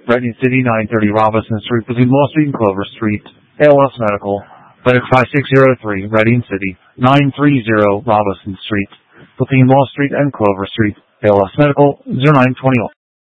Reading City, 930 Robinson Street, between Wall Street and Clover Street. ALS Medical. Clinic 5603, Reading City, 930 Robinson Street, between Wall Street and Clover Street. ALS Medical, 0921.